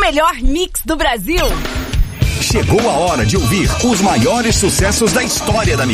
melhor mix do Brasil. Chegou a hora de ouvir os maiores sucessos da história da Mix.